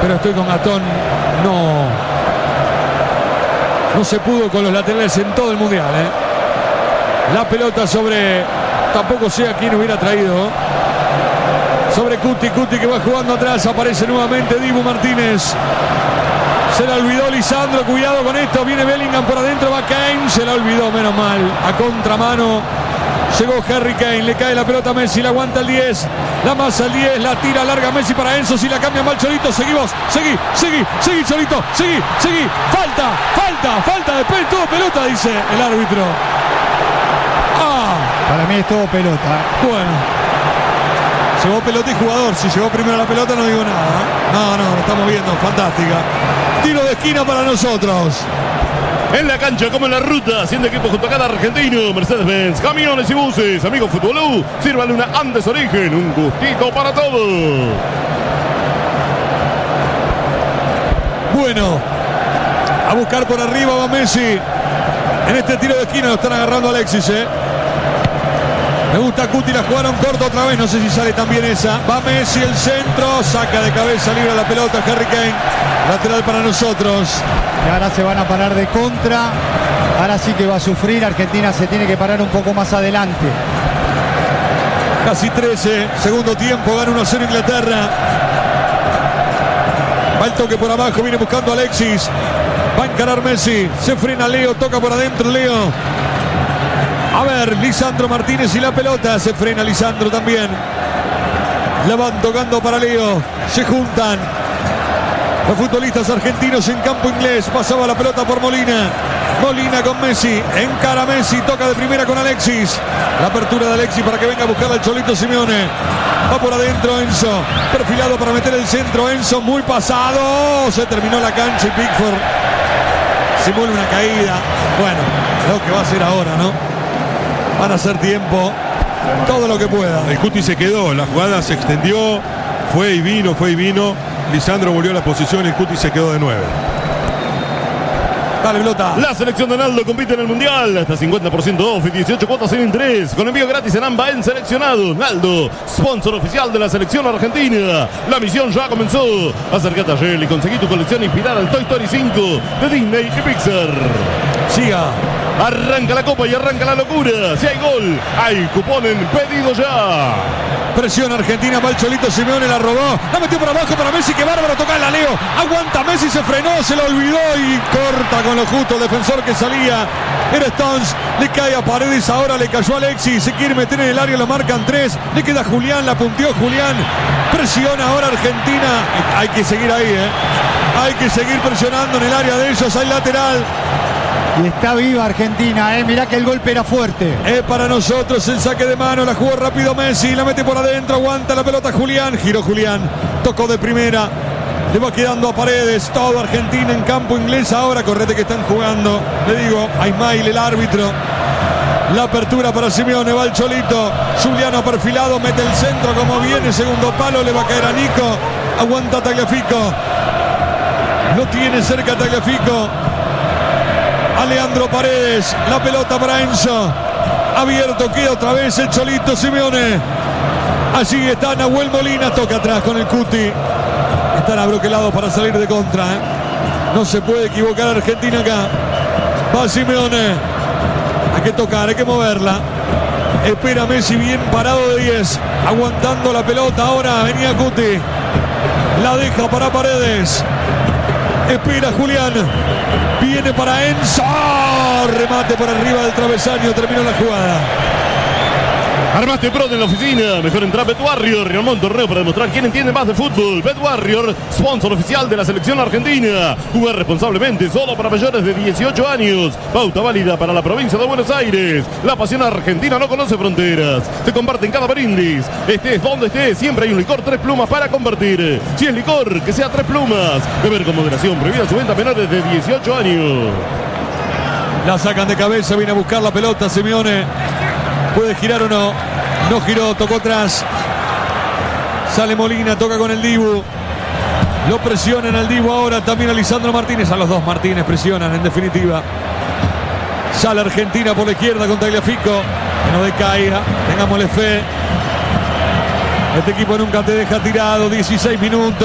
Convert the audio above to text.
pero estoy con Gastón. No se pudo con los laterales en todo el mundial, La pelota sobre, tampoco sé a quién hubiera traído, sobre Cuti que va jugando atrás. Aparece nuevamente Dibu Martínez. Se la olvidó Lisandro, cuidado con esto. Viene Bellingham por adentro, va Kane. Se la olvidó, menos mal. A contramano llegó Harry Kane. Le cae la pelota a Messi, la aguanta el 10. La masa el 10, la tira larga Messi para Enzo. Si la cambia mal Cholito, seguimos. Seguí Cholito, seguí. Falta, después todo pelota, dice el árbitro. Para mí es todo pelota. Bueno. Llegó pelota y jugador. Si llegó primero la pelota no digo nada. No, lo estamos viendo. Fantástica. Tiro de esquina para nosotros. En la cancha como en la ruta, haciendo equipo junto a cada argentino. Mercedes-Benz, camiones y buses. Amigo Futbolú, sírvale una Andes Origen. Un gustito para todos. Bueno, a buscar por arriba va Messi. En este tiro de esquina lo están agarrando Alexis, Me gusta Cuti, la jugaron corto otra vez. No sé si sale también esa. Va Messi, el centro. Saca de cabeza, libra la pelota Harry Kane. Lateral para nosotros. Y ahora se van a parar de contra. Ahora sí que va a sufrir. Argentina se tiene que parar un poco más adelante. Casi 13. Segundo tiempo. Gana 1-0 Inglaterra. Va el toque por abajo. Viene buscando a Alexis. Va a encarar Messi. Se frena Leo. Toca por adentro Leo. A ver, Lisandro Martínez y la pelota. Se frena Lisandro también. La van tocando para Leo. Se juntan los futbolistas argentinos en campo inglés. Pasaba la pelota por Molina. Molina con Messi. Encara Messi. Toca de primera con Alexis. La apertura de Alexis para que venga a buscar al Cholito Simeone. Va por adentro Enzo. Perfilado para meter el centro. Enzo muy pasado. Se terminó la cancha y Pickford simula una caída. Bueno, lo que va a hacer ahora, ¿no? Van a hacer tiempo, todo lo que pueda. El Cuti se quedó, la jugada se extendió, fue y vino. Lisandro volvió a la posición y el Cuti se quedó de 9. Dale, pelota. La selección de Naldo compite en el Mundial. Hasta 50% off y 18 cuotas sin interés. Con envío gratis en AMBA en Seleccionado. Naldo, sponsor oficial de la selección argentina. La misión ya comenzó. Acércate a Shell y conseguí tu colección inspirada al Toy Story 5 de Disney y Pixar. Siga. Arranca la copa y arranca la locura. Si hay gol, hay cupón en pedido ya. Presión Argentina, va el Cholito Simeone, la robó. La metió por abajo para Messi, que bárbaro, toca la Leo. Aguanta Messi, se frenó, se lo olvidó y corta con lo justo el defensor que salía. Era Stones, le cae a Paredes, ahora le cayó a Alexis. Se quiere meter en el área, lo marcan 3. Le queda Julián, la punteó Julián. Presiona ahora Argentina. Hay que seguir ahí, Hay que seguir presionando en el área de ellos. Hay lateral. Y está viva Argentina, mirá que el golpe era fuerte. Es para nosotros el saque de mano, la jugó rápido Messi, la mete por adentro, aguanta la pelota Julián, giró Julián, tocó de primera, le va quedando a Paredes, todo Argentina en campo inglés ahora, correte que están jugando, le digo, a Ismail el árbitro. La apertura para Simeone, va el Cholito, Juliano perfilado, mete el centro como viene, segundo palo, le va a caer a Nico, aguanta Tagliafico, lo tiene cerca Tagliafico. A Leandro Paredes, la pelota para Enzo, abierto, queda otra vez el Cholito Simeone. Allí está Nahuel Molina, toca atrás con el Cuti. Están abroquelados para salir de contra, No se puede equivocar Argentina acá. Va Simeone, hay que tocar, hay que moverla. Espera Messi bien parado de 10, aguantando la pelota, ahora venía Cuti. La deja para Paredes. Espera Julián. Viene para Enzo. Remate por arriba del travesaño. Terminó la jugada. Armaste Pro en la oficina. Mejor entrar a Bet Warrior. Armó un torneo para demostrar quién entiende más de fútbol. Bet Warrior, sponsor oficial de la selección argentina. Jugar responsablemente, solo para mayores de 18 años. Pauta válida para la provincia de Buenos Aires. La pasión argentina no conoce fronteras. Se comparte en cada brindis. Estés donde estés, siempre hay un licor 3 plumas para compartir. Si es licor, que sea 3 plumas. Beber con moderación. Prohibida su venta a menores de 18 años. La sacan de cabeza. Viene a buscar la pelota Simeone. ¿Puede girar o no? No giró, tocó atrás. Sale Molina, toca con el Dibu. Lo presionan al Dibu ahora, también a Lisandro Martínez. A los dos Martínez presionan, en definitiva. Sale Argentina por la izquierda con Tagliafico. Que no decaiga, tengámosle fe. Este equipo nunca te deja tirado, 16 minutos.